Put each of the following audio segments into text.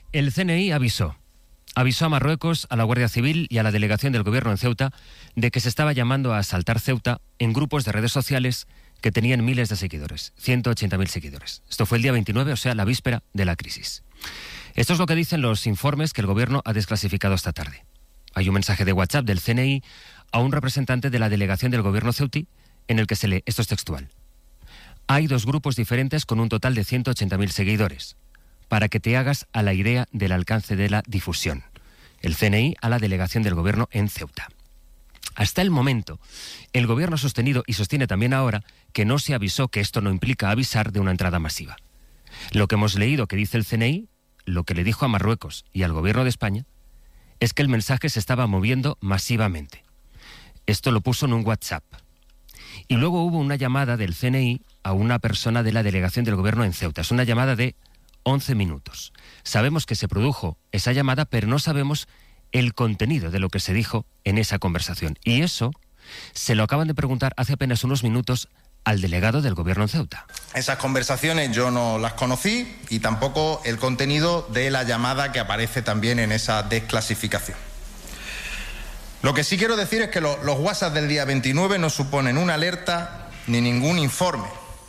El CNI avisó a Marruecos, a la Guardia Civil y a la delegación del gobierno en Ceuta de que se estaba llamando a asaltar Ceuta en grupos de redes sociales que tenían miles de seguidores, 180.000 seguidores. Esto fue el día 29, o sea, la víspera de la crisis. Esto es lo que dicen los informes que el gobierno ha desclasificado esta tarde. Hay un mensaje de WhatsApp del CNI a un representante de la delegación del gobierno ceutí en el que se lee, esto es textual: hay dos grupos diferentes con un total de 180.000 seguidores, para que te hagas a la idea del alcance de la difusión. El CNI a la delegación del gobierno en Ceuta. Hasta el momento, el gobierno ha sostenido y sostiene también ahora que no se avisó, que esto no implica avisar de una entrada masiva. Lo que hemos leído que dice el CNI, lo que le dijo a Marruecos y al gobierno de España, es que el mensaje se estaba moviendo masivamente. Esto lo puso en un WhatsApp. Y luego hubo una llamada del CNI a una persona de la delegación del gobierno en Ceuta. Es una llamada de 11 minutos. Sabemos que se produjo esa llamada, pero no sabemos el contenido de lo que se dijo en esa conversación. Y eso se lo acaban de preguntar hace apenas unos minutos al delegado del gobierno en Ceuta. Esas conversaciones yo no las conocí y tampoco el contenido de la llamada que aparece también en esa desclasificación. Lo que sí quiero decir es que los WhatsApp del día 29 no suponen una alerta ni ningún informe.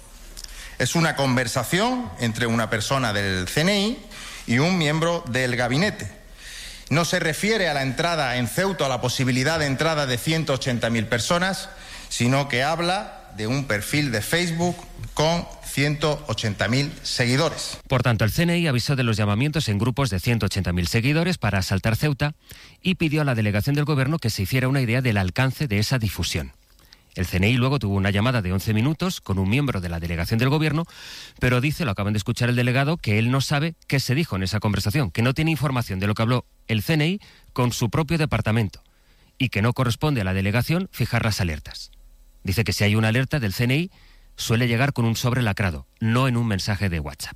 Es una conversación entre una persona del CNI y un miembro del gabinete. No se refiere a la entrada en Ceuta, a la posibilidad de entrada de 180.000 personas, sino que habla de un perfil de Facebook con 180.000 seguidores. Por tanto, el CNI avisó de los llamamientos en grupos de 180.000 seguidores para asaltar Ceuta y pidió a la delegación del gobierno que se hiciera una idea del alcance de esa difusión. El CNI luego tuvo una llamada de 11 minutos con un miembro de la delegación del gobierno, pero dice, lo acaban de escuchar el delegado, que él no sabe qué se dijo en esa conversación, que no tiene información de lo que habló el CNI con su propio departamento y que no corresponde a la delegación fijar las alertas. Dice que si hay una alerta del CNI suele llegar con un sobre lacrado, no en un mensaje de WhatsApp.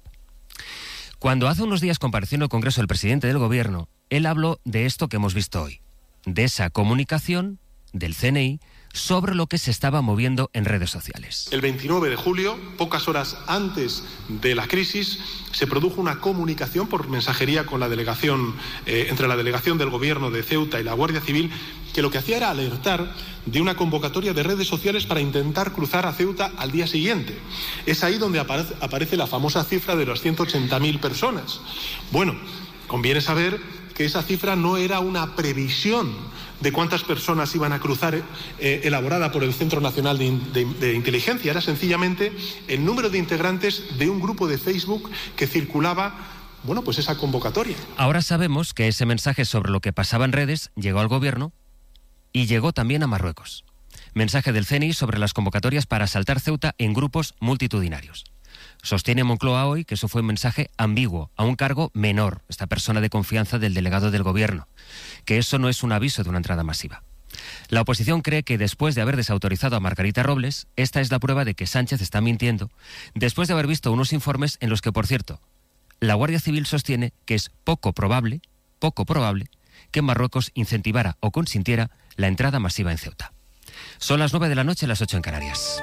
Cuando hace unos días compareció en el Congreso el presidente del gobierno, él habló de esto que hemos visto hoy, de esa comunicación del CNI sobre lo que se estaba moviendo en redes sociales. El 29 de julio, pocas horas antes de la crisis, se produjo una comunicación por mensajería con la delegación, entre la delegación del gobierno de Ceuta y la Guardia Civil, que lo que hacía era alertar de una convocatoria de redes sociales para intentar cruzar a Ceuta al día siguiente. Es ahí donde aparece la famosa cifra de las 180.000 personas. Bueno, conviene saber que esa cifra no era una previsión de cuántas personas iban a cruzar elaborada por el Centro Nacional de Inteligencia. Era sencillamente el número de integrantes de un grupo de Facebook que circulaba, bueno, pues esa convocatoria. Ahora sabemos que ese mensaje sobre lo que pasaba en redes llegó al gobierno y llegó también a Marruecos. Mensaje del CNI sobre las convocatorias para asaltar Ceuta en grupos multitudinarios. Sostiene Moncloa hoy que eso fue un mensaje ambiguo, a un cargo menor, esta persona de confianza del delegado del gobierno, que eso no es un aviso de una entrada masiva. La oposición cree que después de haber desautorizado a Margarita Robles, esta es la prueba de que Sánchez está mintiendo, después de haber visto unos informes en los que, por cierto, la Guardia Civil sostiene que es poco probable que Marruecos incentivara o consintiera la entrada masiva en Ceuta. Son las 9 de la noche, las 8 en Canarias.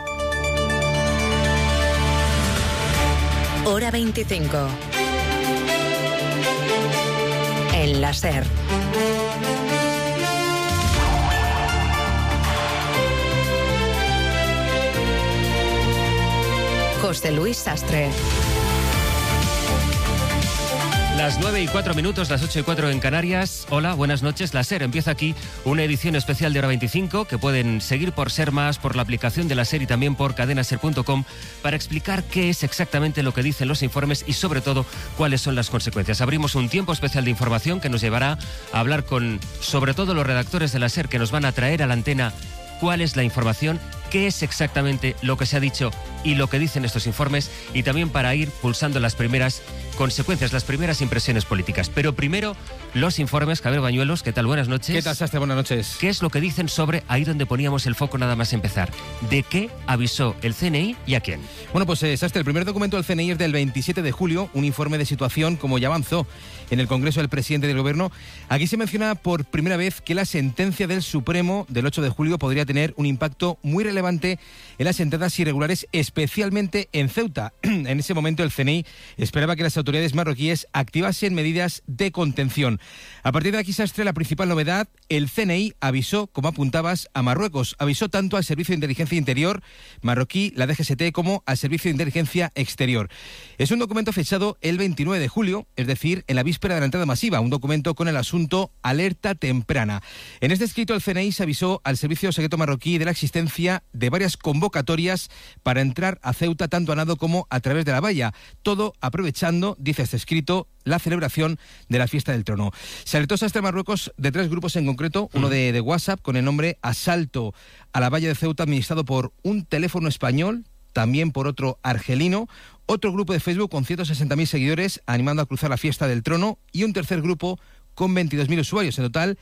Hora 25. En la SER. José Luis Sastre. Las 9:04, las 8:04 en Canarias. Hola, buenas noches. La SER empieza aquí una edición especial de Hora 25 que pueden seguir por Ser Más, por la aplicación de la SER y también por cadenaser.com para explicar qué es exactamente lo que dicen los informes y sobre todo cuáles son las consecuencias. Abrimos un tiempo especial de información que nos llevará a hablar con sobre todo los redactores de la SER que nos van a traer a la antena cuál es la información, qué es exactamente lo que se ha dicho y lo que dicen estos informes y también para ir pulsando las primeras consecuencias, las primeras impresiones políticas. Pero primero, los informes. Javier Bañuelos, ¿qué tal? Buenas noches. ¿Qué tal, Sastre? Buenas noches. ¿Qué es lo que dicen sobre ahí donde poníamos el foco nada más empezar? ¿De qué avisó el CNI y a quién? Bueno, pues Sastre, el primer documento del CNI es del 27 de julio, un informe de situación, como ya avanzó en el Congreso del presidente del Gobierno. Aquí se menciona por primera vez que la sentencia del Supremo del 8 de julio podría tener un impacto muy relevante relevante en las entradas irregulares, especialmente en Ceuta. En ese momento el CNI esperaba que las autoridades marroquíes activasen medidas de contención. A partir de aquí, Sastre, la principal novedad: el CNI avisó, como apuntabas, a Marruecos. Avisó tanto al Servicio de Inteligencia Interior marroquí, la DGST, como al Servicio de Inteligencia Exterior. Es un documento fechado el 29 de julio, es decir, en la víspera de la entrada masiva, un documento con el asunto alerta temprana. En este escrito el CNI se avisó al Servicio Secreto marroquí de la existencia de varias convocatorias para entrar a Ceuta, tanto a nado como a través de la valla, todo aprovechando, dice este escrito, la celebración de la fiesta del trono. Se alertó Sastre Marruecos de 3 grupos en concreto, uno de WhatsApp con el nombre Asalto a la valla de Ceuta, administrado por un teléfono español, también por otro argelino, otro grupo de Facebook con 160.000 seguidores animando a cruzar la fiesta del trono, y un tercer grupo con 22.000 usuarios, en total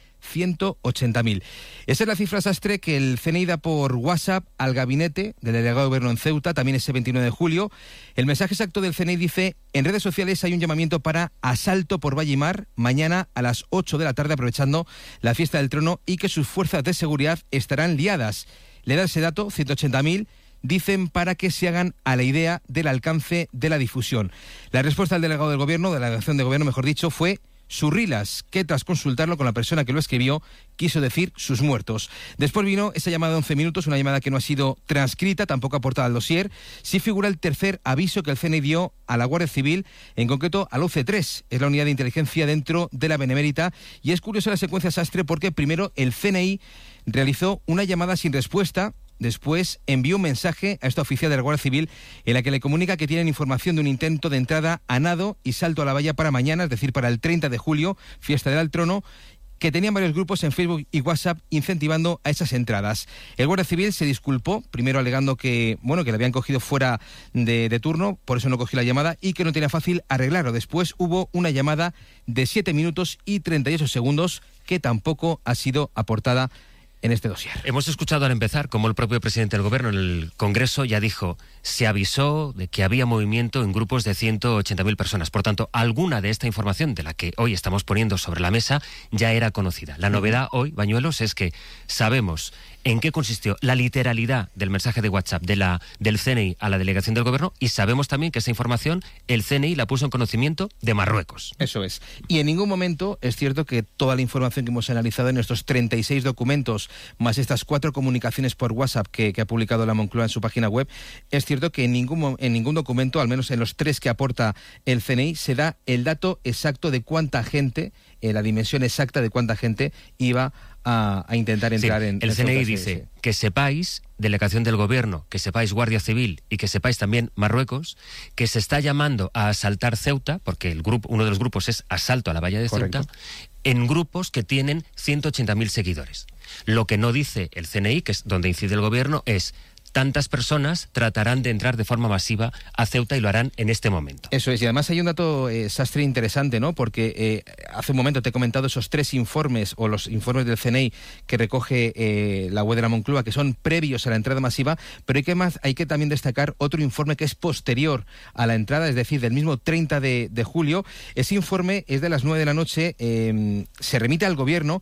180.000. Esa es la cifra, Sastre, que el CNI da por WhatsApp al gabinete del delegado de gobierno en Ceuta, también ese 29 de julio. El mensaje exacto del CNI dice: en redes sociales hay un llamamiento para asalto por Valle y Mar mañana a las 8 de la tarde, aprovechando la fiesta del trono, y que sus fuerzas de seguridad estarán liadas. Le da ese dato, 180.000, dicen, para que se hagan a la idea del alcance de la difusión. La respuesta del delegado del gobierno, de la delegación de gobierno, mejor dicho, fue surrilas, que tras consultarlo con la persona que lo escribió, quiso decir sus muertos. Después vino esa llamada de 11 minutos, una llamada que no ha sido transcrita, tampoco aportada al dossier. Sí figura el tercer aviso que el CNI dio a la Guardia Civil, en concreto al OC3, es la unidad de inteligencia dentro de la Benemérita, y es curiosa la secuencia, Sastre, porque primero el CNI realizó una llamada sin respuesta. Después envió un mensaje a esta oficial de la Guardia Civil en la que le comunica que tienen información de un intento de entrada a nado y salto a la valla para mañana, es decir, para el 30 de julio, fiesta del trono, que tenían varios grupos en Facebook y WhatsApp incentivando a esas entradas. El Guardia Civil se disculpó, primero alegando que le habían cogido fuera de turno, por eso no cogió la llamada, y que no tenía fácil arreglarlo. Después hubo una llamada de 7 minutos y 38 segundos que tampoco ha sido aportada en este dossier. Hemos escuchado al empezar como el propio presidente del gobierno en el Congreso ya dijo: se avisó de que había movimiento en grupos de 180.000 personas. Por tanto, alguna de esta información de la que hoy estamos poniendo sobre la mesa ya era conocida. La novedad hoy, Bañuelos, es que sabemos en qué consistió la literalidad del mensaje de WhatsApp del CNI a la delegación del gobierno, y sabemos también que esa información el CNI la puso en conocimiento de Marruecos. Eso es. Y en ningún momento es cierto que toda la información que hemos analizado en estos 36 documentos, más estas 4 comunicaciones por WhatsApp que ha publicado la Moncloa en su página web, es cierto que en ningún documento, al menos en los 3 que aporta el CNI, se da el dato exacto de cuánta gente, la dimensión exacta de cuánta gente iba a intentar entrar en el CNI dice que sepáis, delegación del gobierno, que sepáis Guardia Civil y que sepáis también Marruecos, que se está llamando a asaltar Ceuta, porque uno de los grupos es asalto a la valla de Ceuta, en grupos que tienen 180.000 seguidores. Lo que no dice el CNI, que es donde incide el gobierno, es: tantas personas tratarán de entrar de forma masiva a Ceuta y lo harán en este momento. Eso es, y además hay un dato, Sastre, interesante, ¿no? Porque hace un momento te he comentado esos 3 informes, o los informes del CNI que recoge la web de la Moncloa, que son previos a la entrada masiva, pero hay que también destacar otro informe que es posterior a la entrada, es decir, del mismo 30 de julio. Ese informe es de las 9 de la noche, se remite al gobierno,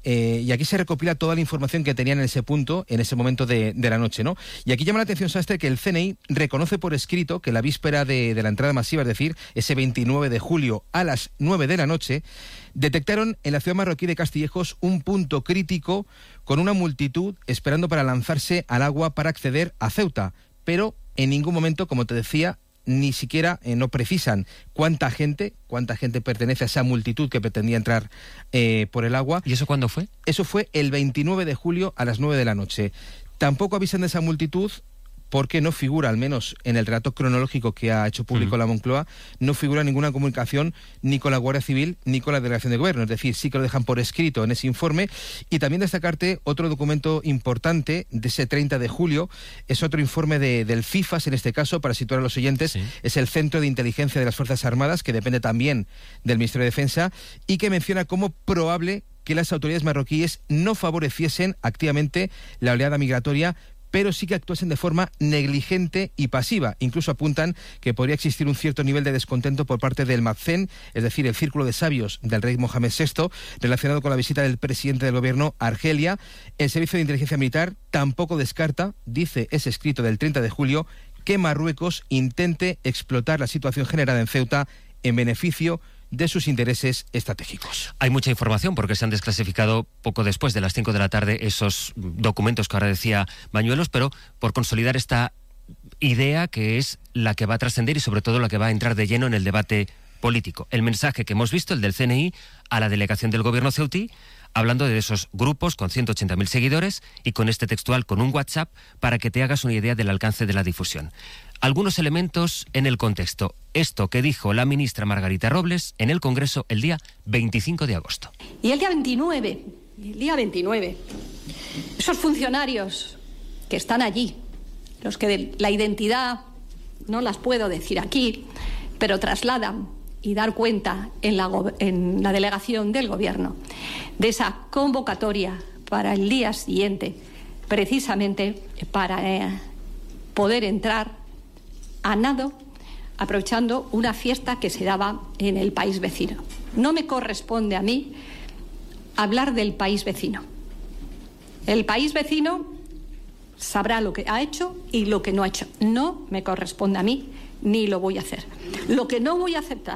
y aquí se recopila toda la información que tenían en ese punto, en ese momento de la noche, ¿no? Y aquí llama la atención, Sastre, que el CNI reconoce por escrito que la víspera de la entrada masiva, es decir, ese 29 de julio a las 9 de la noche, detectaron en la ciudad marroquí de Castillejos un punto crítico con una multitud esperando para lanzarse al agua para acceder a Ceuta. Pero en ningún momento, como te decía, ni siquiera no precisan cuánta gente pertenece a esa multitud que pretendía entrar por el agua. ¿Y eso cuándo fue? Eso fue el 29 de julio a las 9 de la noche. Tampoco avisan de esa multitud porque no figura, al menos en el relato cronológico que ha hecho público la Moncloa, no figura ninguna comunicación ni con la Guardia Civil ni con la delegación de gobierno. Es decir, sí que lo dejan por escrito en ese informe. Y también destacarte otro documento importante de ese 30 de julio, es otro informe del CIFAS, en este caso, para situar a los oyentes, es el Centro de Inteligencia de las Fuerzas Armadas, que depende también del Ministerio de Defensa, y que menciona como probable que las autoridades marroquíes no favoreciesen activamente la oleada migratoria pero sí que actuasen de forma negligente y pasiva. Incluso apuntan que podría existir un cierto nivel de descontento por parte del MACCEN, es decir, el círculo de sabios del rey Mohamed VI, relacionado con la visita del presidente del gobierno a Argelia. El Servicio de Inteligencia Militar tampoco descarta, dice ese escrito del 30 de julio, que Marruecos intente explotar la situación generada en Ceuta en beneficio de sus intereses estratégicos. Hay mucha información porque se han desclasificado poco después de las 5 de la tarde esos documentos que ahora decía Bañuelos, pero por consolidar esta idea que es la que va a trascender y sobre todo la que va a entrar de lleno en el debate político. El mensaje que hemos visto, el del CNI, a la delegación del gobierno ceutí, hablando de esos grupos con 180.000 seguidores y con este textual, con un WhatsApp, para que te hagas una idea del alcance de la difusión. Algunos elementos en el contexto. Esto que dijo la ministra Margarita Robles en el Congreso el día 25 de agosto. Y el día 29, esos funcionarios que están allí, los que la identidad no las puedo decir aquí, pero trasladan y dar cuenta en la delegación del Gobierno de esa convocatoria para el día siguiente, precisamente para poder entrar a nado, aprovechando una fiesta que se daba en el país vecino. No me corresponde a mí hablar del país vecino. El país vecino sabrá lo que ha hecho y lo que no ha hecho. No me corresponde a mí, ni lo voy a hacer. Lo que no voy a aceptar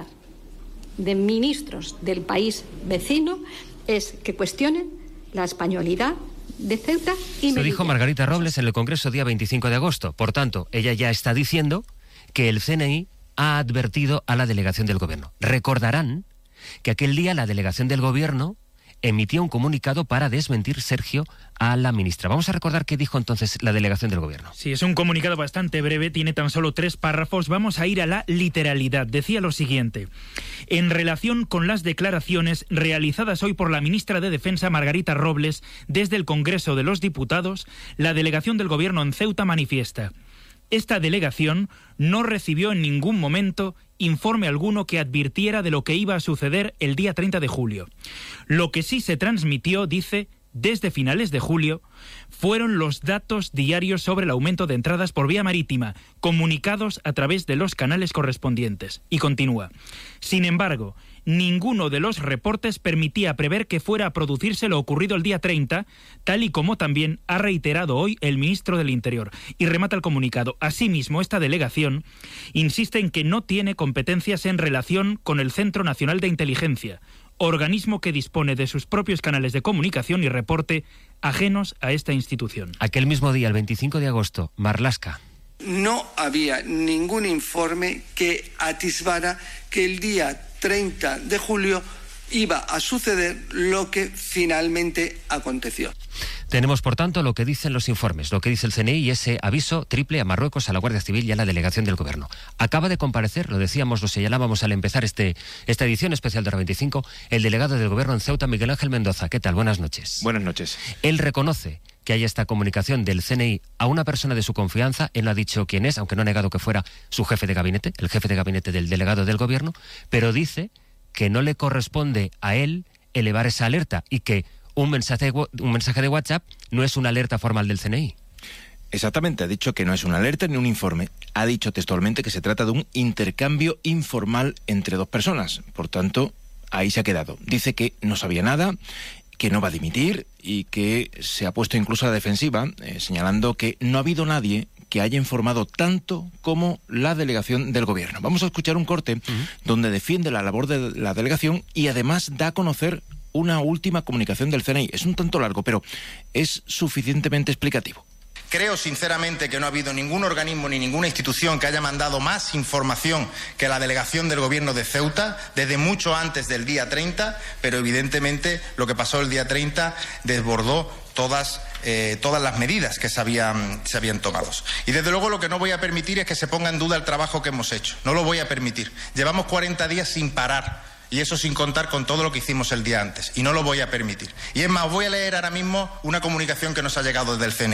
de ministros del país vecino es que cuestionen la españolidad de Ceuta y Melilla. Lo dijo Margarita Robles en el Congreso día 25 de agosto. Por tanto, ella ya está diciendo que el CNI ha advertido a la delegación del gobierno. Recordarán que aquel día la delegación del gobierno emitió un comunicado para desmentir, Sergio, a la ministra. Vamos a recordar qué dijo entonces la delegación del gobierno. Sí, es un comunicado bastante breve, tiene tan solo 3 párrafos. Vamos a ir a la literalidad. Decía lo siguiente: en relación con las declaraciones realizadas hoy por la ministra de Defensa Margarita Robles desde el Congreso de los Diputados, la delegación del gobierno en Ceuta manifiesta: esta delegación no recibió en ningún momento informe alguno que advirtiera de lo que iba a suceder el día 30 de julio. Lo que sí se transmitió, dice, desde finales de julio, fueron los datos diarios sobre el aumento de entradas por vía marítima, comunicados a través de los canales correspondientes. Y continúa: sin embargo, ninguno de los reportes permitía prever que fuera a producirse lo ocurrido el día 30, tal y como también ha reiterado hoy el ministro del Interior. Y remata el comunicado: asimismo, esta delegación insiste en que no tiene competencias en relación con el Centro Nacional de Inteligencia, organismo que dispone de sus propios canales de comunicación y reporte ajenos a esta institución. Aquel mismo día, el 25 de agosto, Marlaska. No había ningún informe que atisbara que el día 30 de julio iba a suceder lo que finalmente aconteció. Tenemos, por tanto, lo que dicen los informes, lo que dice el CNI y ese aviso triple a Marruecos, a la Guardia Civil y a la delegación del Gobierno. Acaba de comparecer, lo decíamos, lo señalábamos al empezar esta edición especial de Hora 25, el delegado del Gobierno en Ceuta, Miguel Ángel Mendoza. ¿Qué tal? Buenas noches. Buenas noches. Él reconoce que haya esta comunicación del CNI a una persona de su confianza. Él no ha dicho quién es, aunque no ha negado que fuera su jefe de gabinete, el jefe de gabinete del delegado del Gobierno, pero dice que no le corresponde a él elevar esa alerta y que un mensaje de WhatsApp no es una alerta formal del CNI. Exactamente, ha dicho que no es una alerta ni un informe. Ha dicho textualmente que se trata de un intercambio informal entre dos personas. Por tanto, ahí se ha quedado. Dice que no sabía nada, que no va a dimitir y que se ha puesto incluso a la defensiva, señalando que no ha habido nadie que haya informado tanto como la delegación del Gobierno. Vamos a escuchar un corte donde defiende la labor de la delegación y además da a conocer una última comunicación del CNI. Es un tanto largo, pero es suficientemente explicativo. Creo sinceramente que no ha habido ningún organismo ni ninguna institución que haya mandado más información que la delegación del Gobierno de Ceuta desde mucho antes del día 30, pero evidentemente lo que pasó el día 30 desbordó todas las medidas que se habían tomado. Y desde luego lo que no voy a permitir es que se ponga en duda el trabajo que hemos hecho. No lo voy a permitir. Llevamos 40 días sin parar. Y eso sin contar con todo lo que hicimos el día antes. Y no lo voy a permitir. Y es más, voy a leer ahora mismo una comunicación que nos ha llegado desde el CNI.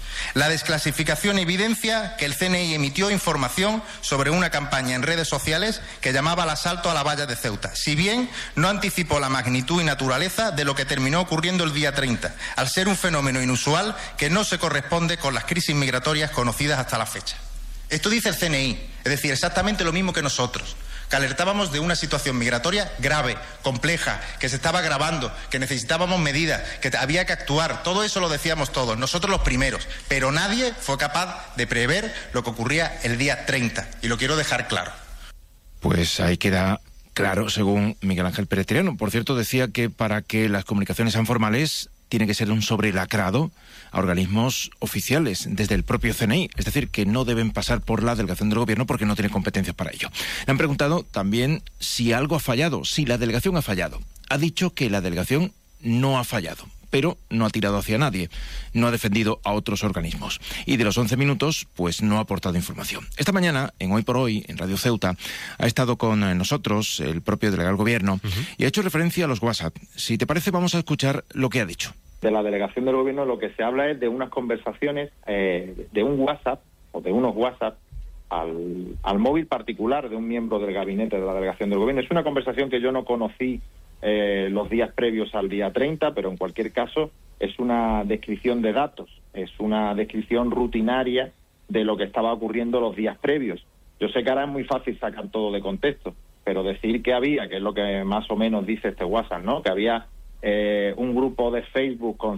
La desclasificación evidencia que el CNI emitió información sobre una campaña en redes sociales que llamaba al asalto a la valla de Ceuta, si bien no anticipó la magnitud y naturaleza de lo que terminó ocurriendo el día 30, al ser un fenómeno inusual que no se corresponde con las crisis migratorias conocidas hasta la fecha. Esto dice el CNI, es decir, exactamente lo mismo que nosotros, que alertábamos de una situación migratoria grave, compleja, que se estaba agravando, que necesitábamos medidas, que había que actuar. Todo eso lo decíamos todos, nosotros los primeros, pero nadie fue capaz de prever lo que ocurría el día 30, y lo quiero dejar claro. Pues ahí queda claro, según Miguel Ángel Pérez Tirano. Por cierto, decía que para que las comunicaciones sean formales tiene que ser un sobrelacrado a organismos oficiales desde el propio CNI, es decir, que no deben pasar por la delegación del gobierno porque no tiene competencias para ello. Le han preguntado también si algo ha fallado, si la delegación ha fallado. Ha dicho que la delegación no ha fallado, pero no ha tirado hacia nadie, no ha defendido a otros organismos. Y de los 11 minutos, pues no ha aportado información. Esta mañana, en Hoy por Hoy, en Radio Ceuta, ha estado con nosotros el propio delegado del gobierno y ha hecho referencia a los WhatsApp. Si te parece, vamos a escuchar lo que ha dicho. De la delegación del gobierno lo que se habla es de unas conversaciones de un WhatsApp o de unos WhatsApp al móvil particular de un miembro del gabinete de la delegación del gobierno. Es una conversación que yo no conocí los días previos al día 30, pero en cualquier caso es una descripción de datos, es una descripción rutinaria de lo que estaba ocurriendo los días previos. Yo sé que ahora es muy fácil sacar todo de contexto, pero decir que había, que es lo que más o menos dice este WhatsApp, ¿no? Que había un grupo de Facebook con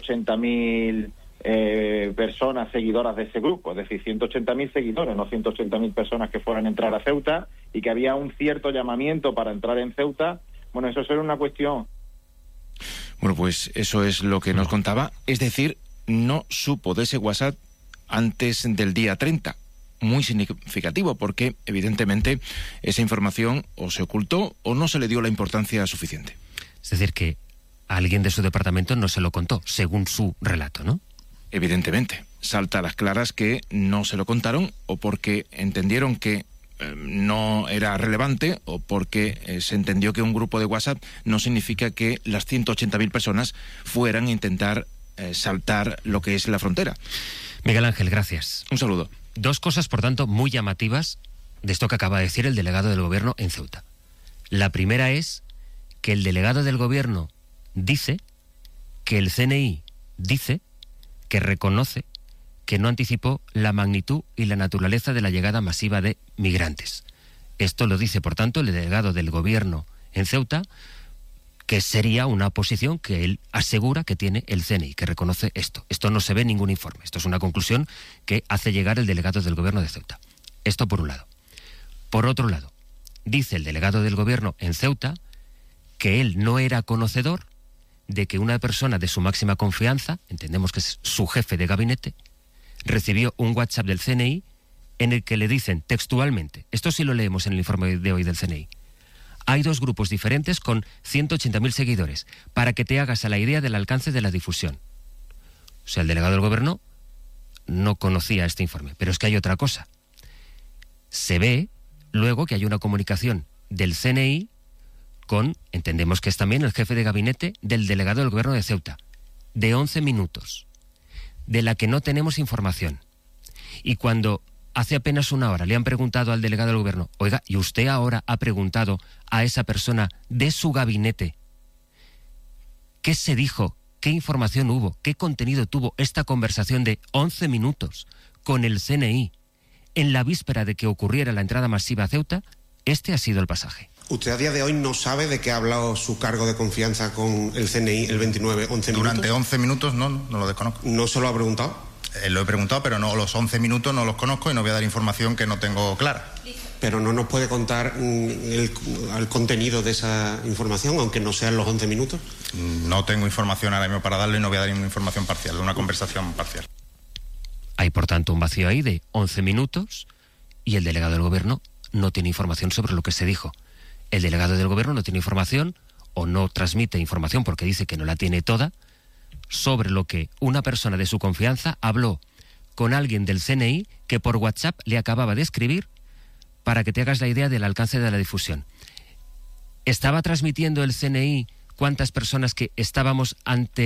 180.000 personas seguidoras de ese grupo, es decir, 180.000 seguidores, no 180.000 personas que fueran a entrar a Ceuta, y que había un cierto llamamiento para entrar en Ceuta. Bueno, eso era una cuestión. Bueno, pues eso es lo que nos contaba, es decir, no supo de ese WhatsApp antes del día 30. Muy significativo, porque evidentemente esa información o se ocultó o no se le dio la importancia suficiente. Es decir, que alguien de su departamento no se lo contó, según su relato, ¿no? Evidentemente. Salta a las claras que no se lo contaron o porque entendieron que no era relevante o porque se entendió que un grupo de WhatsApp no significa que las 180.000 personas fueran a intentar saltar lo que es la frontera. Miguel Ángel, gracias. Un saludo. Dos cosas, por tanto, muy llamativas de esto que acaba de decir el delegado del gobierno en Ceuta. La primera es que el delegado del gobierno dice que el CNI dice que reconoce que no anticipó la magnitud y la naturaleza de la llegada masiva de migrantes. Esto lo dice, por tanto, el delegado del gobierno en Ceuta, que sería una posición que él asegura que tiene el CNI, que reconoce esto. Esto no se ve en ningún informe. Esto es una conclusión que hace llegar el delegado del gobierno de Ceuta. Esto por un lado. Por otro lado, dice el delegado del gobierno en Ceuta que él no era conocedor de que una persona de su máxima confianza, entendemos que es su jefe de gabinete, recibió un WhatsApp del CNI en el que le dicen textualmente, esto sí lo leemos en el informe de hoy del CNI, hay dos grupos diferentes con 180.000 seguidores, para que te hagas a la idea del alcance de la difusión. O sea, el delegado del gobierno no conocía este informe, pero es que hay otra cosa. Se ve luego que hay una comunicación del CNI con, entendemos que es también el jefe de gabinete del delegado del gobierno de Ceuta, de 11 minutos, de la que no tenemos información. Y cuando hace apenas una hora le han preguntado al delegado del gobierno, oiga, ¿y usted ahora ha preguntado a esa persona de su gabinete qué se dijo, qué información hubo, qué contenido tuvo esta conversación de 11 minutos con el CNI en la víspera de que ocurriera la entrada masiva a Ceuta? Este ha sido el pasaje. ¿Usted a día de hoy no sabe de qué ha hablado su cargo de confianza con el CNI el 29, 11 minutos? Durante 11 minutos no lo desconozco. ¿No se lo ha preguntado? Lo he preguntado, pero no, los 11 minutos no los conozco y no voy a dar información que no tengo clara. Pero no nos puede contar el contenido de esa información, aunque no sean los 11 minutos. No tengo información ahora mismo para darle y no voy a dar una información parcial, una conversación parcial. Hay, por tanto, un vacío ahí de 11 minutos y el delegado del gobierno no tiene información sobre lo que se dijo. El delegado del gobierno no tiene información o no transmite información porque dice que no la tiene toda sobre lo que una persona de su confianza habló con alguien del CNI que por WhatsApp le acababa de escribir para que te hagas la idea del alcance de la difusión. ¿Estaba transmitiendo el CNI cuántas personas que estábamos ante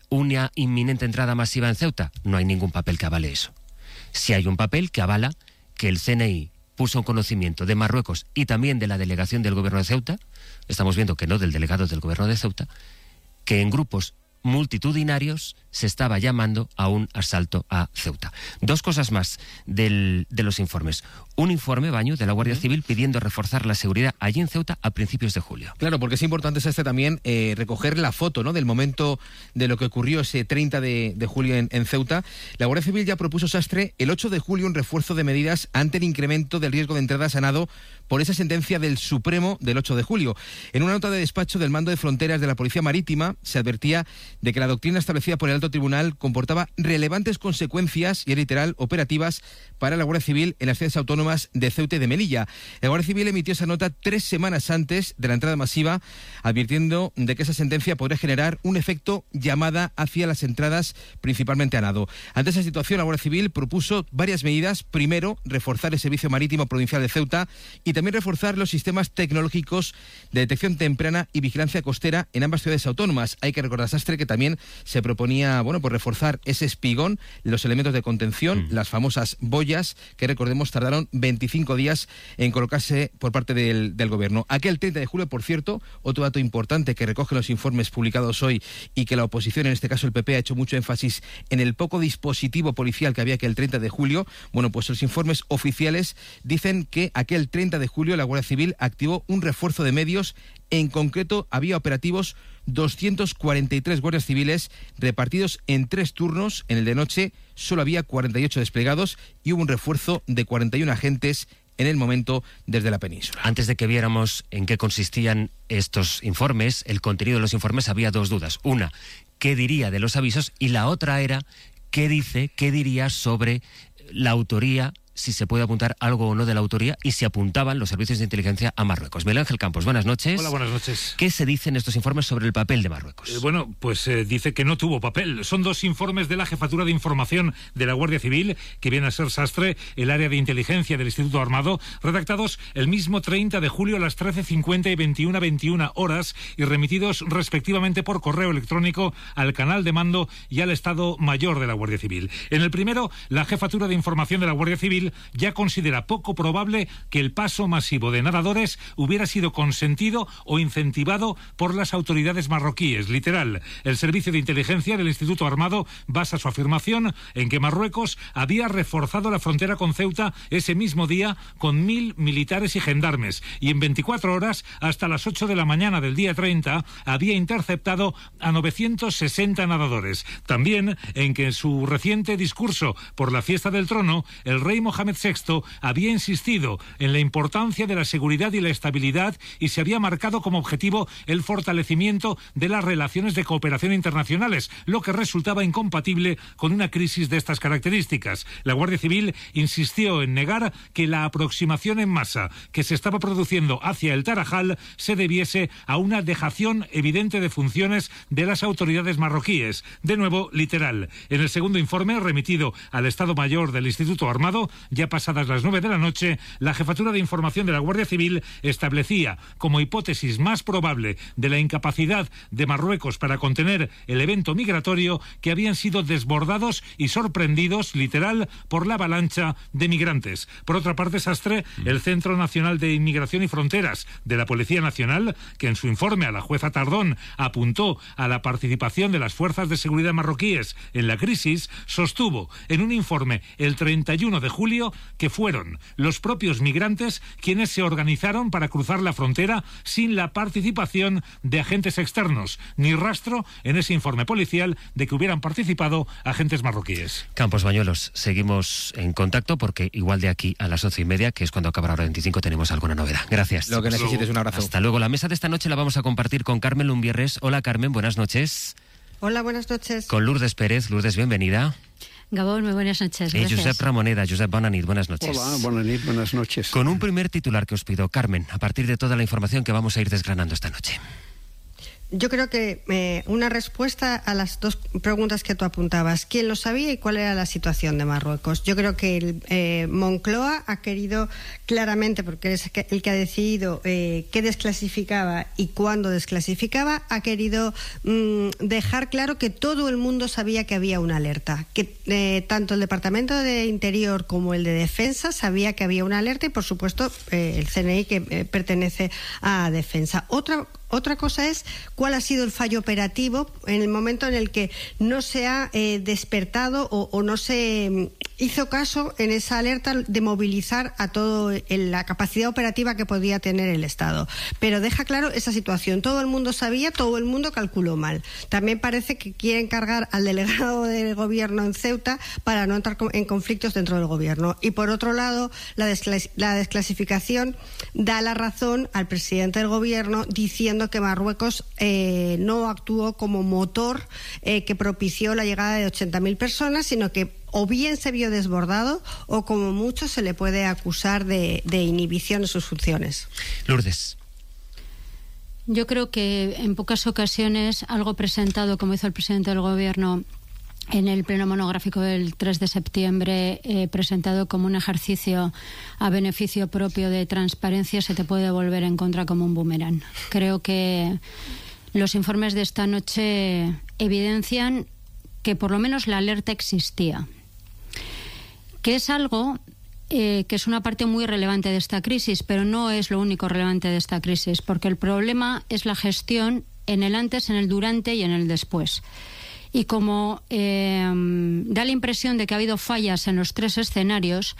una inminente entrada masiva en Ceuta? No hay ningún papel que avale eso. Sí hay un papel que avala que el CNI puso en conocimiento de Marruecos y también de la delegación del gobierno de Ceuta, estamos viendo que no del delegado del gobierno de Ceuta, que en grupos multitudinarios se estaba llamando a un asalto a Ceuta. Dos cosas más de los informes. Un informe, Baño, de la Guardia Civil pidiendo reforzar la seguridad allí en Ceuta a principios de julio. Claro, porque es importante también recoger la foto, ¿no?, del momento de lo que ocurrió ese 30 de julio en Ceuta. La Guardia Civil ya propuso, Sastre, el 8 de julio un refuerzo de medidas ante el incremento del riesgo de entrada sanado por esa sentencia del Supremo del 8 de julio. En una nota de despacho del Mando de Fronteras de la Policía Marítima se advertía de que la doctrina establecida por el Alto Tribunal comportaba relevantes consecuencias, y es literal, operativas para la Guardia Civil en las ciudades autónomas de Ceuta y de Melilla. La Guardia Civil emitió esa nota 3 semanas antes de la entrada masiva, advirtiendo de que esa sentencia podría generar un efecto llamada hacia las entradas, principalmente a nado. Ante esa situación, la Guardia Civil propuso varias medidas. Primero, reforzar el Servicio Marítimo Provincial de Ceuta y también reforzar los sistemas tecnológicos de detección temprana y vigilancia costera en ambas ciudades autónomas. Hay que recordar, Sastre, que también se proponía, pues reforzar ese espigón, los elementos de contención, las famosas boyas, que recordemos tardaron 25 días en colocarse por parte del gobierno. Aquel 30 de julio, por cierto, otro dato importante que recogen los informes publicados hoy y que la oposición, en este caso el PP, ha hecho mucho énfasis en el poco dispositivo policial que había aquel 30 de julio. Bueno, pues los informes oficiales dicen que aquel 30 de julio la Guardia Civil activó un refuerzo de medios. En concreto, había operativos 243 guardias civiles repartidos en 3 turnos. En el de noche solo había 48 desplegados y hubo un refuerzo de 41 agentes en el momento desde la península. Antes de que viéramos en qué consistían estos informes, el contenido de los informes, había 2 dudas. Una, ¿qué diría de los avisos? Y la otra era, ¿qué diría sobre la autoría, si se puede apuntar algo o no de la autoría, y si apuntaban los servicios de inteligencia a Marruecos? Miguel Ángel Campos, buenas noches. Hola, buenas noches. ¿Qué se dice en estos informes sobre el papel de Marruecos? Dice que no tuvo papel. Son 2 informes de la Jefatura de Información de la Guardia Civil, que viene a ser, Sastre, el área de inteligencia del Instituto Armado, redactados el mismo 30 de julio a las 13:50 y 21:21 horas y remitidos respectivamente por correo electrónico al canal de mando y al Estado Mayor de la Guardia Civil. En el primero, la Jefatura de Información de la Guardia Civil ya considera poco probable que el paso masivo de nadadores hubiera sido consentido o incentivado por las autoridades marroquíes. Literal, el Servicio de Inteligencia del Instituto Armado basa su afirmación en que Marruecos había reforzado la frontera con Ceuta ese mismo día con 1.000 militares y gendarmes, y en 24 horas, hasta las 8 de la mañana del día 30, había interceptado a 960 nadadores. También en que en su reciente discurso por la fiesta del trono, el rey Mohamed VI había insistido en la importancia de la seguridad y la estabilidad, y se había marcado como objetivo el fortalecimiento de las relaciones de cooperación internacionales, lo que resultaba incompatible con una crisis de estas características. La Guardia Civil insistió en negar que la aproximación en masa que se estaba produciendo hacia el Tarajal se debiese a una dejación evidente de funciones de las autoridades marroquíes. De nuevo, literal. En el segundo informe, remitido al Estado Mayor del Instituto Armado, ya pasadas las 9 de la noche, la Jefatura de Información de la Guardia Civil establecía como hipótesis más probable de la incapacidad de Marruecos para contener el evento migratorio que habían sido desbordados y sorprendidos, literal, por la avalancha de migrantes. Por otra parte, Sastre, el Centro Nacional de Inmigración y Fronteras de la Policía Nacional, que en su informe a la jueza Tardón apuntó a la participación de las fuerzas de seguridad marroquíes en la crisis, sostuvo en un informe el 31 de julio que fueron los propios migrantes quienes se organizaron para cruzar la frontera sin la participación de agentes externos, ni rastro en ese informe policial de que hubieran participado agentes marroquíes. Campos Bañuelos, seguimos en contacto porque igual de aquí a las 11:30, que es cuando acaba la hora 25, tenemos alguna novedad. Gracias. Lo que necesites, un abrazo. Hasta luego. La mesa de esta noche la vamos a compartir con Carmen Lumbierres. Hola, Carmen, buenas noches. Hola, buenas noches. Con Lourdes Pérez. Lourdes, bienvenida. Gabón, muy buenas noches. Gracias. Josep Ramoneda. Josep, bona nit, buenas noches. Hola, buenas noches. Con un primer titular que os pido, Carmen, a partir de toda la información que vamos a ir desgranando esta noche. Yo creo que una respuesta a las dos preguntas que tú apuntabas. ¿Quién lo sabía y cuál era la situación de Marruecos? Yo creo que Moncloa ha querido claramente, porque es el que ha decidido qué desclasificaba y cuándo desclasificaba, ha querido dejar claro que todo el mundo sabía que había una alerta, que tanto el Departamento de Interior como el de Defensa sabía que había una alerta y, por supuesto, el CNI, que pertenece a Defensa. Otra cosa es cuál ha sido el fallo operativo en el momento en el que no se ha despertado o no se hizo caso en esa alerta de movilizar a todo la capacidad operativa que podía tener el Estado. Pero deja claro esa situación. Todo el mundo sabía, todo el mundo calculó mal. También parece que quieren cargar al delegado del Gobierno en Ceuta para no entrar en conflictos dentro del Gobierno. Y por otro lado, la desclasificación da la razón al presidente del Gobierno diciendo que Marruecos no actuó como motor que propició la llegada de 80.000 personas, sino que o bien se vio desbordado o como mucho se le puede acusar de inhibición en sus funciones. Lourdes. Yo creo que en pocas ocasiones algo presentado, como hizo el presidente del Gobierno en el pleno monográfico del 3 de septiembre, presentado como un ejercicio a beneficio propio de transparencia, se te puede volver en contra como un boomerang. Creo que los informes de esta noche evidencian que por lo menos la alerta existía, que es algo que es una parte muy relevante de esta crisis, pero no es lo único relevante de esta crisis, porque el problema es la gestión en el antes, en el durante y en el después. Y como da la impresión de que ha habido fallas en los tres escenarios,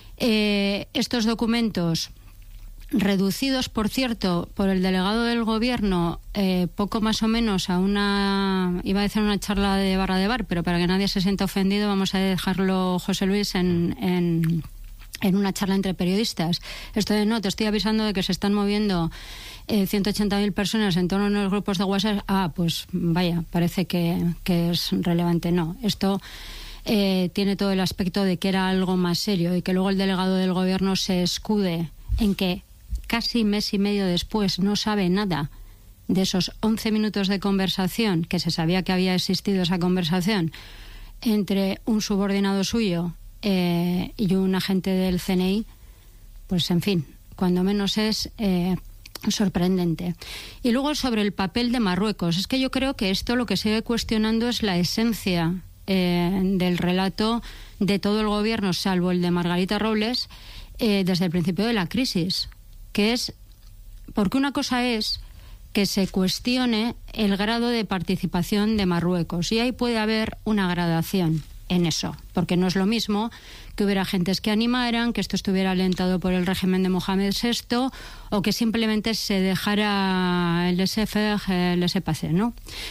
estos documentos, reducidos, por cierto, por el delegado del Gobierno, poco más o menos a una, iba a decir una charla de barra de bar, pero para que nadie se sienta ofendido vamos a dejarlo, José Luis, en una charla entre periodistas. Esto de no, te estoy avisando de que se están moviendo 180.000 personas en torno a los grupos de WhatsApp. Pues vaya, parece que es relevante. No, esto tiene todo el aspecto de que era algo más serio y que luego el delegado del Gobierno se escude en que casi mes y medio después no sabe nada de esos 11 minutos de conversación, que se sabía que había existido esa conversación entre un subordinado suyo y un agente del CNI. Pues en fin, cuando menos es sorprendente. Y luego sobre el papel de Marruecos, es que yo creo que esto lo que sigue cuestionando es la esencia del relato de todo el Gobierno, salvo el de Margarita Robles, desde el principio de la crisis, que es, porque una cosa es que se cuestione el grado de participación de Marruecos, y ahí puede haber una gradación en eso, porque no es lo mismo que hubiera agentes que animaran, que esto estuviera alentado por el régimen de Mohamed VI, o que simplemente se dejara el laissez-faire, el laissez-passer, ¿no?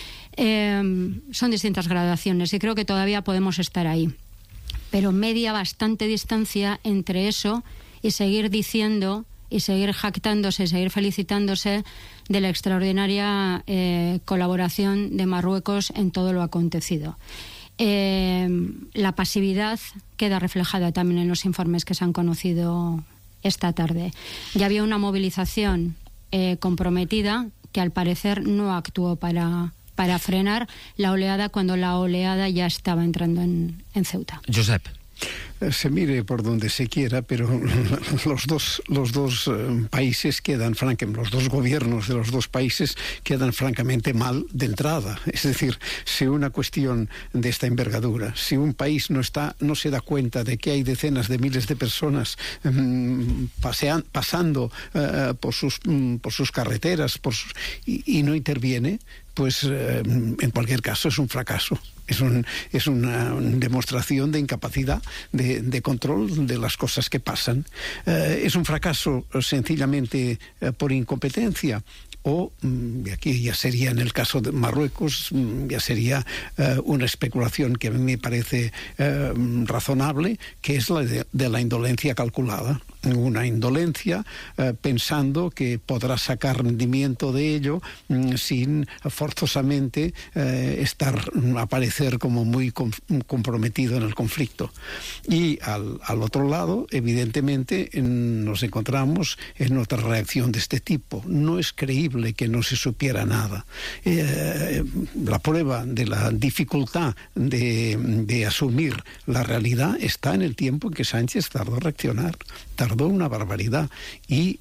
Son distintas gradaciones y creo que todavía podemos estar ahí, pero media bastante distancia entre eso y seguir diciendo y seguir jactándose y seguir felicitándose de la extraordinaria colaboración de Marruecos en todo lo acontecido. La pasividad queda reflejada también en los informes que se han conocido esta tarde. Ya había una movilización comprometida que al parecer no actuó para frenar la oleada cuando la oleada ya estaba entrando en Ceuta. Josep. Se mire por donde se quiera, pero los dos países quedan francamente, los dos gobiernos de los dos países quedan francamente mal de entrada. Es decir, si una cuestión de esta envergadura, si un país no se da cuenta de que hay decenas de miles de personas pasando por sus carreteras y no interviene, pues en cualquier caso es un fracaso. Es una demostración de incapacidad de control de las cosas que pasan. Es un fracaso sencillamente por incompetencia, o aquí ya sería, en el caso de Marruecos, ya sería una especulación que a mí me parece razonable, que es la de la indolencia calculada. una indolencia, pensando que podrá sacar rendimiento de ello sin forzosamente aparecer como muy comprometido en el conflicto. Y al otro lado, evidentemente, nos encontramos en otra reacción de este tipo. No es creíble que no se supiera nada. La prueba de la dificultad de asumir la realidad está en el tiempo en que Sánchez tardó a reaccionar. Tardó una barbaridad y,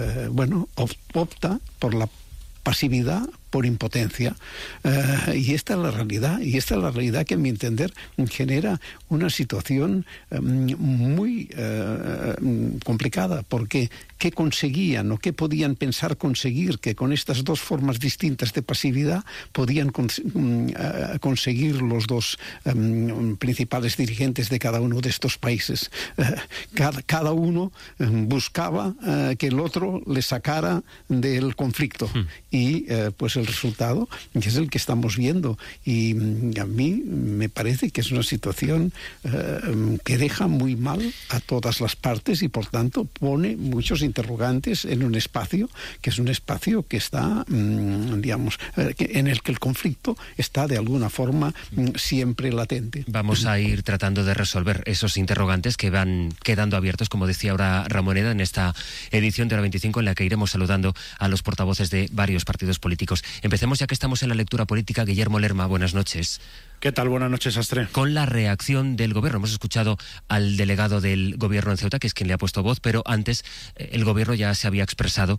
opta por la pasividad, por impotencia, y esta es la realidad que, a mi entender, genera una situación muy complicada, porque ¿qué conseguían o qué podían pensar conseguir que con estas dos formas distintas de pasividad podían conseguir los dos principales dirigentes de cada uno de estos países? Cada uno buscaba que el otro le sacara del conflicto y pues el resultado es el que estamos viendo, y a mí me parece que es una situación que deja muy mal a todas las partes y por tanto pone muchos interrogantes en un espacio que es un espacio que está, en el que el conflicto está de alguna forma siempre latente. Vamos a ir tratando de resolver esos interrogantes que van quedando abiertos, como decía ahora Ramoneda, en esta edición de Hora 25, en la que iremos saludando a los portavoces de varios partidos políticos. Empecemos, ya que estamos en la lectura política. Guillermo Lerma, buenas noches. ¿Qué tal? Buenas noches, Sastre. Con la reacción del gobierno. Hemos escuchado al delegado del gobierno en Ceuta, que es quien le ha puesto voz, pero antes el gobierno ya se había expresado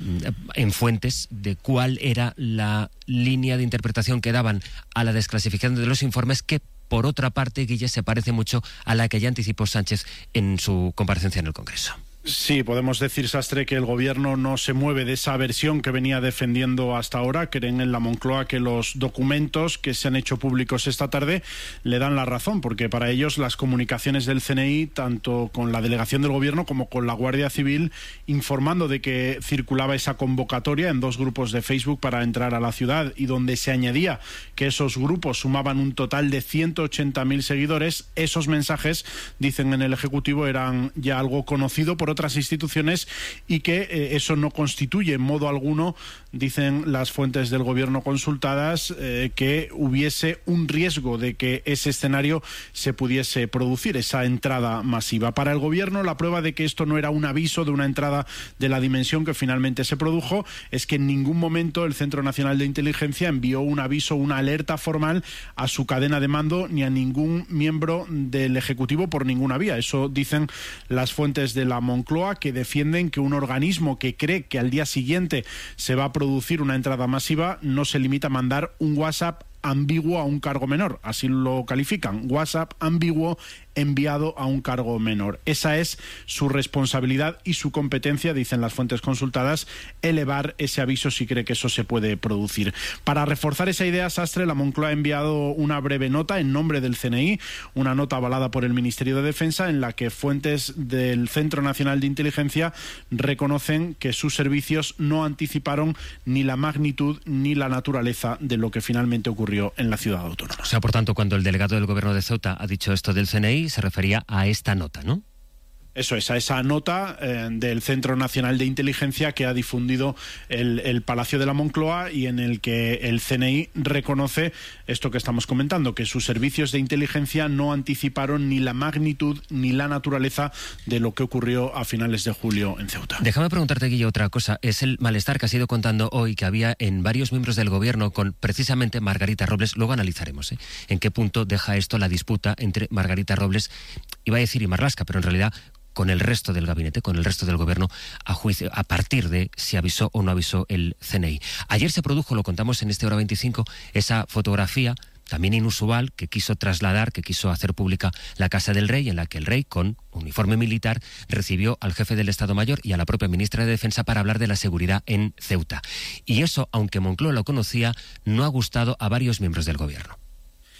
en fuentes de cuál era la línea de interpretación que daban a la desclasificación de los informes, que por otra parte, Guille, se parece mucho a la que ya anticipó Sánchez en su comparecencia en el Congreso. Sí, podemos decir, Sastre, que el gobierno no se mueve de esa versión que venía defendiendo hasta ahora. Creen en la Moncloa que los documentos que se han hecho públicos esta tarde le dan la razón, porque para ellos las comunicaciones del CNI, tanto con la delegación del gobierno como con la Guardia Civil, informando de que circulaba esa convocatoria en 2 grupos de Facebook para entrar a la ciudad, y donde se añadía que esos grupos sumaban un total de 180.000 seguidores, esos mensajes, dicen en el Ejecutivo, eran ya algo conocido por otras instituciones y que eso no constituye en modo alguno, dicen las fuentes del gobierno consultadas, que hubiese un riesgo de que ese escenario se pudiese producir, esa entrada masiva. Para el gobierno, la prueba de que esto no era un aviso de una entrada de la dimensión que finalmente se produjo es que en ningún momento el Centro Nacional de Inteligencia envió un aviso, una alerta formal a su cadena de mando ni a ningún miembro del Ejecutivo por ninguna vía. Eso dicen las fuentes de la Moncloa, que defienden que un organismo que cree que al día siguiente se va a producir una entrada masiva no se limita a mandar un WhatsApp ambiguo a un cargo menor, así lo califican, WhatsApp ambiguo enviado a un cargo menor. Esa es su responsabilidad y su competencia, dicen las fuentes consultadas, elevar ese aviso si cree que eso se puede producir. Para reforzar esa idea, Sastre, la Moncloa ha enviado una breve nota en nombre del CNI, una nota avalada por el Ministerio de Defensa, en la que fuentes del Centro Nacional de Inteligencia reconocen que sus servicios no anticiparon ni la magnitud ni la naturaleza de lo que finalmente ocurrió en la ciudad autónoma. O sea, por tanto, cuando el delegado del gobierno de Ceuta ha dicho esto del CNI, se refería a esta nota, ¿no? Eso es, a esa nota del Centro Nacional de Inteligencia que ha difundido el Palacio de la Moncloa, y en el que el CNI reconoce esto que estamos comentando, que sus servicios de inteligencia no anticiparon ni la magnitud ni la naturaleza de lo que ocurrió a finales de julio en Ceuta. Déjame preguntarte, Guillo, otra cosa. Es el malestar que has ido contando hoy, que había en varios miembros del gobierno con precisamente Margarita Robles. Luego analizaremos en qué punto deja esto la disputa entre Margarita Robles, iba a decir y Marlaska, pero en realidad con el resto del gabinete, con el resto del gobierno, a juicio, a partir de si avisó o no avisó el CNI. Ayer se produjo, lo contamos en este Hora 25, esa fotografía también inusual que quiso trasladar, que quiso hacer pública la Casa del Rey, en la que el rey, con uniforme militar, recibió al jefe del Estado Mayor y a la propia ministra de Defensa para hablar de la seguridad en Ceuta. Y eso, aunque Moncloa lo conocía, no ha gustado a varios miembros del gobierno.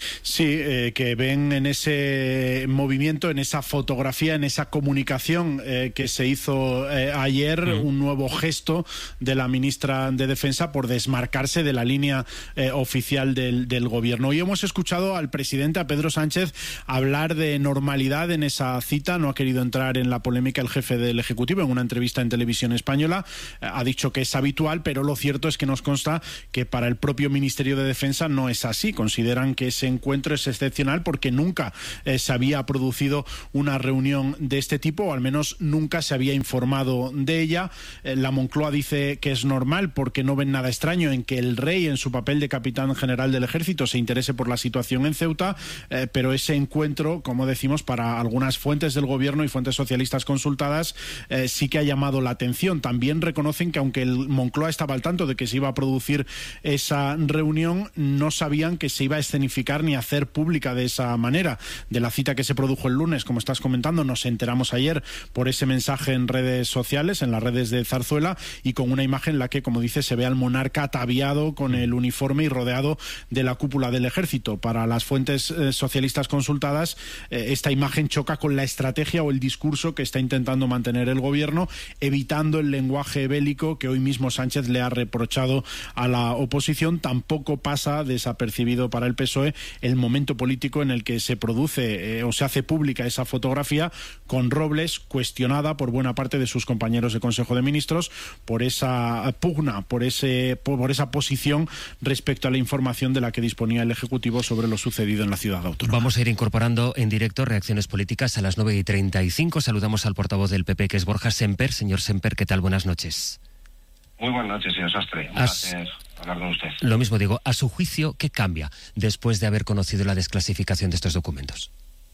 Sí, que ven en ese movimiento, en esa fotografía, en esa comunicación que se hizo ayer, un nuevo gesto de la ministra de Defensa por desmarcarse de la línea oficial del gobierno. Hoy hemos escuchado al presidente, a Pedro Sánchez, hablar de normalidad en esa cita. No ha querido entrar en la polémica el jefe del Ejecutivo en una entrevista en Televisión Española. Ha dicho que es habitual, pero lo cierto es que nos consta que para el propio Ministerio de Defensa no es así. Consideran que ese encuentro es excepcional porque nunca se había producido una reunión de este tipo, o al menos nunca se había informado de ella. La Moncloa dice que es normal porque no ven nada extraño en que el rey, en su papel de capitán general del ejército, se interese por la situación en Ceuta, pero ese encuentro, como decimos, para algunas fuentes del gobierno y fuentes socialistas consultadas, sí que ha llamado la atención. También reconocen que aunque el Moncloa estaba al tanto de que se iba a producir esa reunión, no sabían que se iba a escenificar ni hacer pública de esa manera. De la cita que se produjo el lunes, como estás comentando, nos enteramos ayer por ese mensaje en redes sociales, en las redes de Zarzuela, y con una imagen en la que, como dice, se ve al monarca ataviado con el uniforme y rodeado de la cúpula del ejército. Para las fuentes socialistas consultadas, esta imagen choca con la estrategia o el discurso que está intentando mantener el gobierno, evitando el lenguaje bélico que hoy mismo Sánchez le ha reprochado a la oposición. Tampoco pasa desapercibido para el PSOE el momento político en el que se produce o se hace pública esa fotografía, con Robles cuestionada por buena parte de sus compañeros de Consejo de Ministros por esa pugna, por esa posición respecto a la información de la que disponía el Ejecutivo sobre lo sucedido en la ciudad autónoma. Vamos a ir incorporando en directo reacciones políticas a las 9:35. Saludamos al portavoz del PP, que es Borja Semper. Señor Semper, ¿qué tal? Buenas noches. Muy buenas noches, señor Sastre. Un placer hablar con usted. Lo mismo digo, a su juicio, ¿qué cambia después de haber conocido la desclasificación de estos documentos?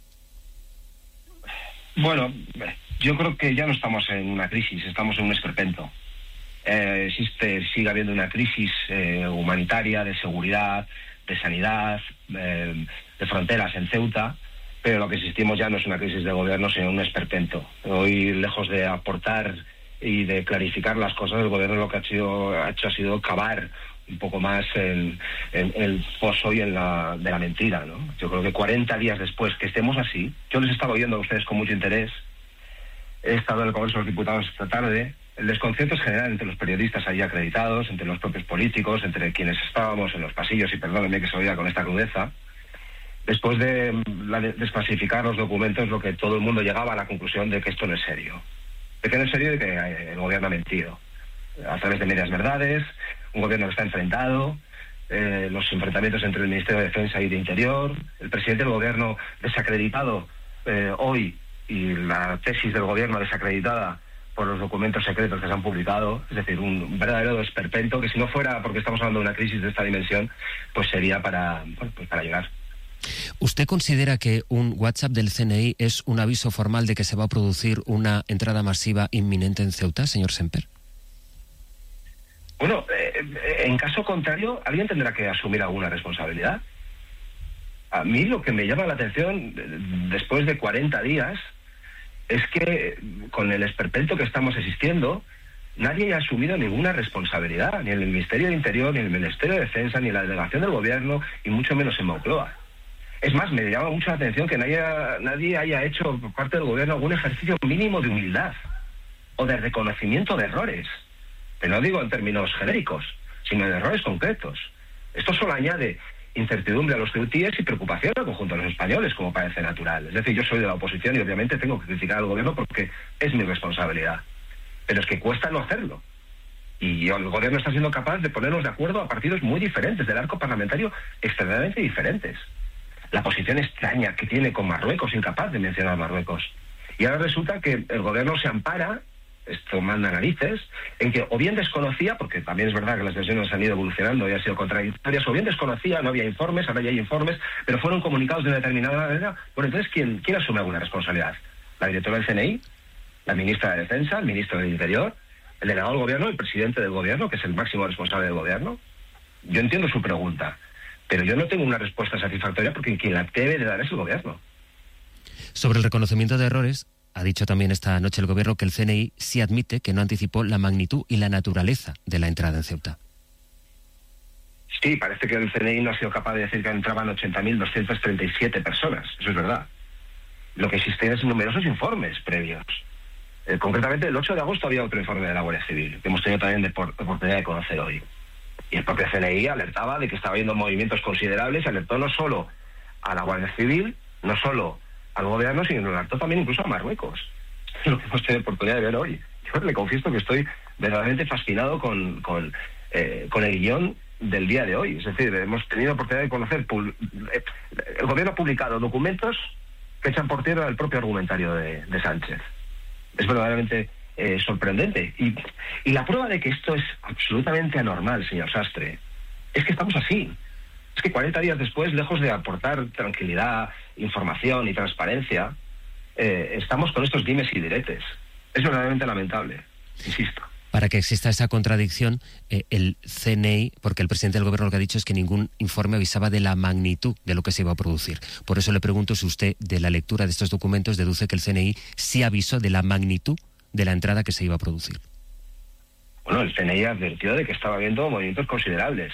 Bueno, yo creo que ya no estamos en una crisis, estamos en un esperpento. Sigue habiendo una crisis humanitaria, de seguridad, de sanidad, de fronteras en Ceuta, pero lo que existimos ya no es una crisis de gobierno, sino un esperpento. Hoy, lejos de aportar y de clarificar las cosas, el gobierno lo que ha hecho ha sido cavar un poco más en el pozo y de la mentira, ¿no? Yo creo que 40 días después que estemos así, yo les estaba oyendo a ustedes con mucho interés, he estado en el Congreso de los Diputados esta tarde, el desconcierto es general entre los periodistas allí acreditados, entre los propios políticos, entre quienes estábamos en los pasillos, y perdónenme que se lo diga con esta crudeza. Después de desclasificar los documentos, lo que todo el mundo llegaba a la conclusión de que esto no es serio. De que no es serio y de que el gobierno ha mentido. A través de medias verdades, un gobierno que está enfrentado, los enfrentamientos entre el Ministerio de Defensa y de Interior, el presidente del gobierno desacreditado hoy y la tesis del gobierno desacreditada por los documentos secretos que se han publicado. Es decir, un verdadero esperpento que, si no fuera porque estamos hablando de una crisis de esta dimensión, pues sería para llegar. ¿Usted considera que un WhatsApp del CNI es un aviso formal de que se va a producir una entrada masiva inminente en Ceuta, señor Semper? Bueno, en caso contrario, alguien tendrá que asumir alguna responsabilidad. A mí lo que me llama la atención, después de 40 días, es que con el esperpento que estamos existiendo, nadie ha asumido ninguna responsabilidad, ni en el Ministerio de Interior, ni en el Ministerio de Defensa, ni en la delegación del gobierno, y mucho menos en Moncloa. Es más, me llama mucho la atención que nadie haya hecho por parte del gobierno algún ejercicio mínimo de humildad o de reconocimiento de errores. Pero no digo en términos genéricos, sino en errores concretos. Esto solo añade incertidumbre a los ceutíes y preocupación al conjunto de los españoles, como parece natural. Es decir, yo soy de la oposición y obviamente tengo que criticar al gobierno porque es mi responsabilidad. Pero es que cuesta no hacerlo. Y el gobierno está siendo capaz de ponernos de acuerdo a partidos muy diferentes, del arco parlamentario extremadamente diferentes. La posición extraña que tiene con Marruecos, incapaz de mencionar a Marruecos. Y ahora resulta que el gobierno se ampara, esto manda narices, en que o bien desconocía, porque también es verdad que las versiones han ido evolucionando y han sido contradictorias, o bien desconocía, no había informes, ahora ya hay informes, pero fueron comunicados de una determinada manera. Bueno, entonces, ¿quién asume alguna responsabilidad? ¿La directora del CNI? ¿La ministra de Defensa? ¿El ministro del Interior? ¿El delegado del gobierno? ¿El presidente del gobierno, que es el máximo responsable del gobierno? Yo entiendo su pregunta, pero yo no tengo una respuesta satisfactoria porque quien la debe de dar es el gobierno. Sobre el reconocimiento de errores, ha dicho también esta noche el gobierno que el CNI sí admite que no anticipó la magnitud y la naturaleza de la entrada en Ceuta. Sí, parece que el CNI no ha sido capaz de decir que entraban 80.237 personas, eso es verdad. Lo que existen es numerosos informes previos. Concretamente, el 8 de agosto había otro informe de la Guardia Civil, que hemos tenido también oportunidad de conocer hoy. Y el propio CNI alertaba de que estaba habiendo movimientos considerables, alertó no solo a la Guardia Civil, no solo al gobierno, sino alertó también incluso a Marruecos. Es lo que hemos tenido oportunidad de ver hoy. Yo le confieso que estoy verdaderamente fascinado con el guión del día de hoy. Es decir, hemos tenido oportunidad de conocer... el gobierno ha publicado documentos que echan por tierra el propio argumentario de Sánchez. Es verdaderamente sorprendente. Y la prueba de que esto es absolutamente anormal, señor Sastre, es que estamos así. Es que 40 días después, lejos de aportar tranquilidad, información y transparencia, estamos con estos dimes y diretes. Es verdaderamente lamentable, insisto. Para que exista esa contradicción, el CNI, porque el presidente del gobierno lo que ha dicho es que ningún informe avisaba de la magnitud de lo que se iba a producir. Por eso le pregunto si usted, de la lectura de estos documentos, deduce que el CNI sí avisó de la magnitud de la entrada que se iba a producir. Bueno, el CNI advirtió de que estaba habiendo movimientos considerables.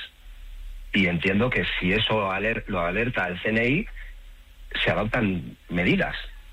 Y entiendo que si eso lo alerta al CNI, se adoptan medidas.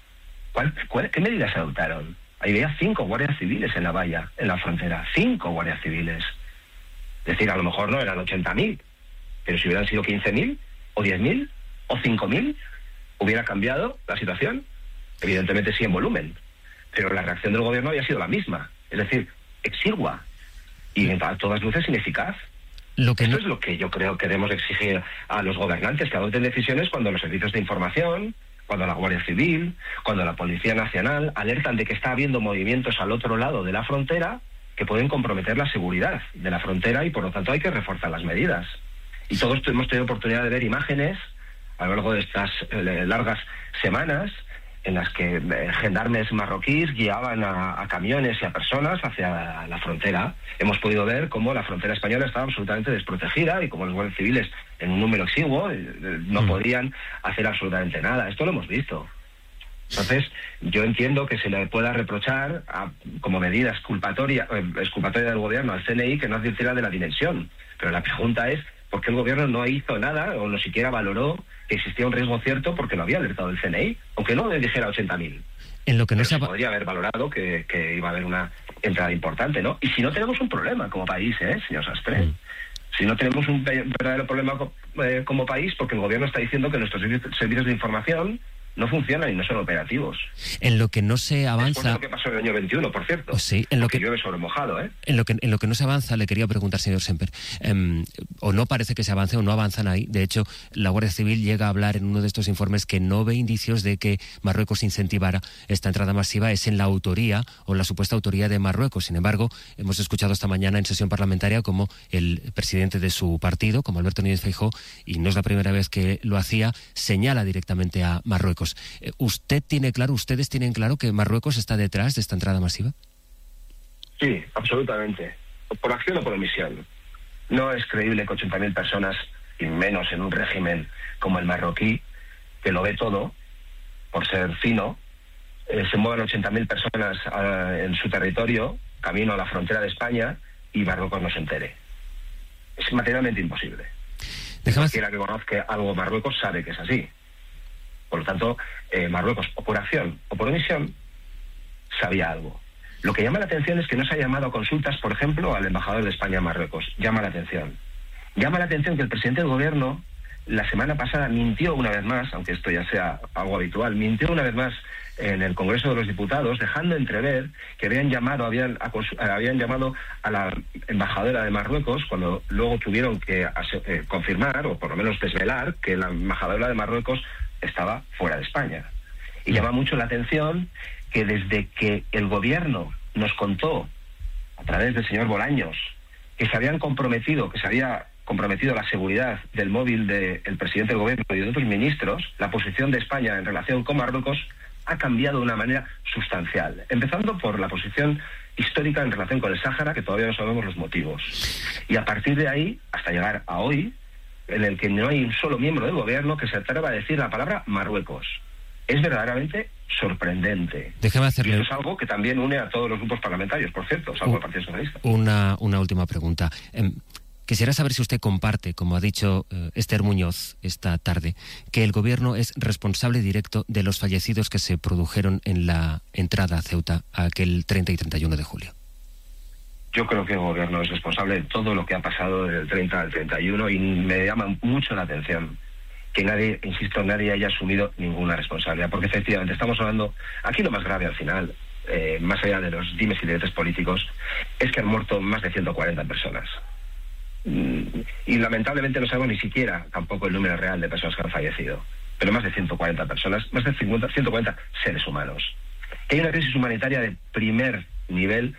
¿Qué medidas se adoptaron? Ahí había 5 guardias civiles en la valla, en la frontera. 5 guardias civiles. Es decir, a lo mejor no eran 80.000, pero si hubieran sido 15.000, o 10.000, o 5.000, ¿hubiera cambiado la situación? Evidentemente sí en volumen. Pero la reacción del gobierno había sido la misma. Es decir, exigua. Y a todas luces ineficaz. Esto es lo que yo creo que debemos exigir a los gobernantes, que adopten decisiones cuando los servicios de información, cuando la Guardia Civil, cuando la Policía Nacional alertan de que está habiendo movimientos al otro lado de la frontera que pueden comprometer la seguridad de la frontera y por lo tanto hay que reforzar las medidas. Y todos hemos tenido oportunidad de ver imágenes a lo largo de estas largas semanas en las que gendarmes marroquíes guiaban a camiones y a personas hacia la frontera. Hemos podido ver cómo la frontera española estaba absolutamente desprotegida y cómo los guardias civiles, en un número exiguo, no podían hacer absolutamente nada. Esto lo hemos visto. Entonces, yo entiendo que se le pueda reprochar como medida exculpatoria del gobierno al CNI que no advirtiera de la dimensión. Pero la pregunta es, ¿por qué el gobierno no hizo nada o no siquiera valoró que existía un riesgo cierto porque lo había alertado el CNI, aunque no le dijera 80.000? En lo que no se podría haber valorado que iba a haber una entrada importante, ¿no? Y si no tenemos un problema como país, señor Sastre, si no tenemos un verdadero problema como país, porque el gobierno está diciendo que nuestros servicios de información no funcionan y no son operativos. En lo que no se avanza... Después de lo que pasó en el año 21, por cierto. Sí, en lo que llueve sobre mojado, ¿eh? En lo que no se avanza, le quería preguntar, señor Semper, o no parece que se avance o no avanzan ahí. De hecho, la Guardia Civil llega a hablar en uno de estos informes que no ve indicios de que Marruecos incentivara esta entrada masiva. Es en la autoría o la supuesta autoría de Marruecos. Sin embargo, hemos escuchado esta mañana en sesión parlamentaria como el presidente de su partido, como Alberto Núñez Feijóo, y no es la primera vez que lo hacía, señala directamente a Marruecos. ¿Ustedes tienen claro que Marruecos está detrás de esta entrada masiva? Sí, absolutamente. Por acción o por omisión. No es creíble que 80.000 personas, y menos en un régimen como el marroquí, que lo ve todo, por ser fino, se muevan 80.000 personas en su territorio, camino a la frontera de España, y Marruecos no se entere. Es materialmente imposible. Cualquiera que conozca algo Marruecos sabe que es así. Por lo tanto, Marruecos, o por acción o por omisión, sabía algo. Lo que llama la atención es que no se ha llamado a consultas, por ejemplo, al embajador de España en Marruecos. Llama la atención. Llama la atención que el presidente del gobierno la semana pasada mintió una vez más, aunque esto ya sea algo habitual, mintió una vez más en el Congreso de los Diputados, dejando entrever que habían llamado a la embajadora de Marruecos, cuando luego tuvieron que confirmar, o por lo menos desvelar, que la embajadora de Marruecos estaba fuera de España. Y llama mucho la atención que desde que el gobierno nos contó, a través del señor Bolaños, que se había comprometido la seguridad del móvil del presidente del gobierno y de otros ministros, la posición de España en relación con Marruecos ha cambiado de una manera sustancial. Empezando por la posición histórica en relación con el Sáhara, que todavía no sabemos los motivos. Y a partir de ahí, hasta llegar a hoy, en el que no hay un solo miembro del gobierno que se atreva a decir la palabra Marruecos. Es verdaderamente sorprendente. Déjeme hacerle... Y eso es algo que también une a todos los grupos parlamentarios, por cierto, salvo el Partido Socialista. Una última pregunta. Quisiera saber si usted comparte, como ha dicho Esther Muñoz esta tarde, que el Gobierno es responsable directo de los fallecidos que se produjeron en la entrada a Ceuta aquel 30 y 31 de julio. Yo creo que el Gobierno es responsable de todo lo que ha pasado del 30 al 31 y me llama mucho la atención que nadie, insisto, nadie haya asumido ninguna responsabilidad, porque efectivamente estamos hablando, aquí lo más grave al final, más allá de los dimes y diretes políticos, es que han muerto más de 140 personas. Y lamentablemente no sabemos ni siquiera tampoco el número real de personas que han fallecido, pero más de 140 personas, más de 140 seres humanos. Que hay una crisis humanitaria de primer nivel